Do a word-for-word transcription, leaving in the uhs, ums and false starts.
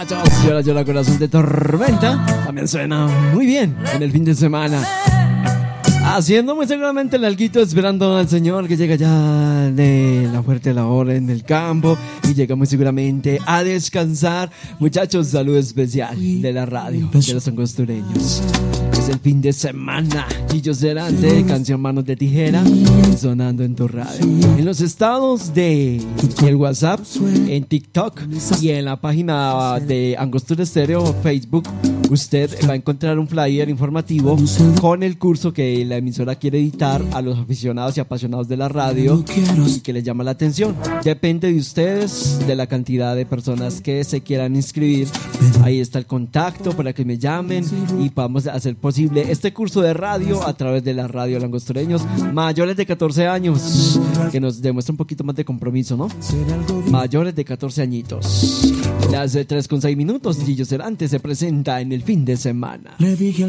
Llora, llora, corazón de tormenta. También suena muy bien en el fin de semana. Haciendo muy seguramente el alguito, esperando al Señor que llega ya de la fuerte labor en el campo y llega muy seguramente a descansar. Muchachos, salud especial de la radio de los angostureños. Es el fin de semana. Gillo Serante, canción Manos de Tijera, sonando en tu radio. En los estados de el WhatsApp, en TikTok y en la página de Angostura Estéreo Facebook, usted va a encontrar un flyer informativo con el curso que la emisora quiere editar a los aficionados y apasionados de la radio y que les llama la atención. Depende de ustedes, de la cantidad de personas que se quieran inscribir. Ahí está el contacto para que me llamen y podamos hacer posible este curso de radio a través de la radio de Angostureños mayores de catorce años, que nos demuestra un poquito más de compromiso, ¿no? Mayores de catorce añitos. Las tres con seis minutos, Gillo Serante se presenta en el fin de semana. Le dije al